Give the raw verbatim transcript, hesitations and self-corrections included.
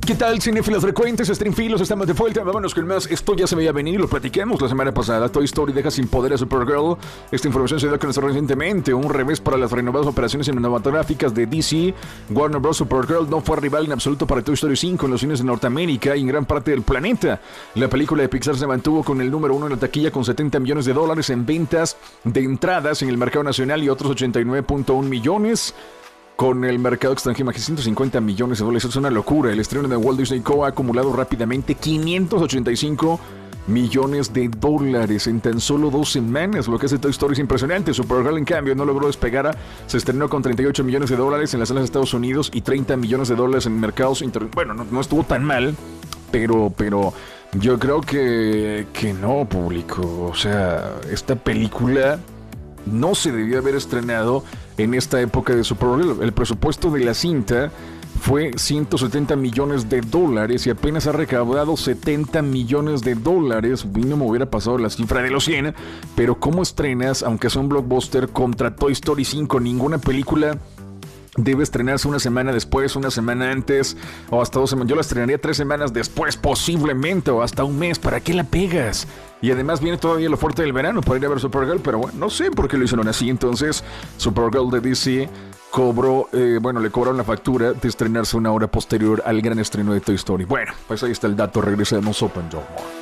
¿Qué tal, cinéfilos frecuentes, streamfilos? Estamos de vuelta, vámonos con más. Esto ya se veía venir, lo platicamos la semana pasada. Toy Story deja sin poder a Supergirl. Esta información se dio a conocer recientemente. Un revés para las renovadas operaciones cinematográficas de D C. Warner Bros. Supergirl no fue rival en absoluto para Toy Story cinco en los cines de Norteamérica y en gran parte del planeta. La película de Pixar se mantuvo con el número uno en la taquilla con setenta millones de dólares en ventas de entradas en el mercado nacional y otros ochenta y nueve punto uno millones. Con el mercado extranjero, más de ciento cincuenta millones de dólares. Es una locura. El estreno de Walt Disney Co. ha acumulado rápidamente quinientos ochenta y cinco millones de dólares en tan solo dos semanas. Lo que hace Toy Story es impresionante. Supergirl, en cambio, no logró despegar. Se estrenó con treinta y ocho millones de dólares en las salas de Estados Unidos y treinta millones de dólares en mercados internacionales. Bueno, no, no estuvo tan mal, pero, pero yo creo que, que no, público. O sea, esta película no se debió haber estrenado en esta época de Supergirl. El presupuesto de la cinta fue ciento setenta millones de dólares y apenas ha recaudado setenta millones de dólares. Y no me hubiera pasado la cifra de los cien, pero ¿cómo estrenas, aunque sea un blockbuster, contra Toy Story cinco? Ninguna película debe estrenarse una semana después, una semana antes o hasta dos semanas. Yo la estrenaría tres semanas después posiblemente o hasta un mes. ¿Para qué la pegas? Y además viene todavía lo fuerte del verano para ir a ver Supergirl, pero bueno, no sé por qué lo hicieron así. Entonces Supergirl de D C cobró, eh, bueno, le cobraron la factura de estrenarse una hora posterior al gran estreno de Toy Story. Bueno, pues ahí está el dato. Regresamos Open Door More.